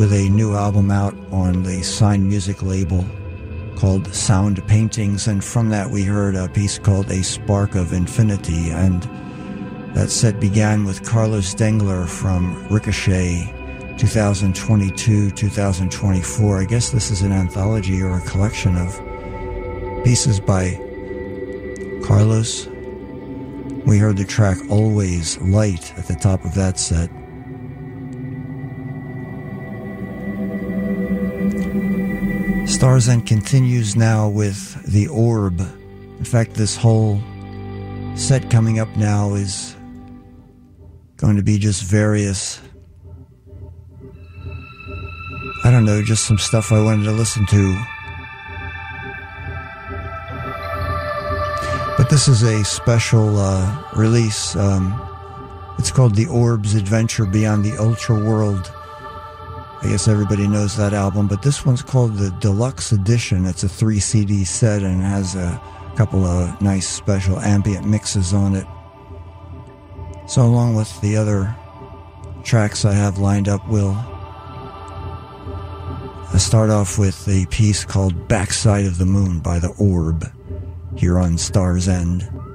with a new album out on the Sign Music label called Sound Paintings, and from that we heard a piece called A Spark of Infinity, and that set began with Carlos Dengler from Ricochet, 2022-2024. I guess this is an anthology or a collection of pieces by Carlos. We heard the track Always Light at the top of that set. Stars End continues now with The Orb. In fact, this whole set coming up now is going to be just various, I don't know, just some stuff I wanted to listen to. But this is a special release. It's called The Orb's Adventure Beyond the Ultra World. I guess everybody knows that album, but this one's called the Deluxe Edition. It's a 3 CD set and has a couple of nice special ambient mixes on it. So along with the other tracks I have lined up, we'll start off with a piece called Backside of the Moon by The Orb here on Stars End.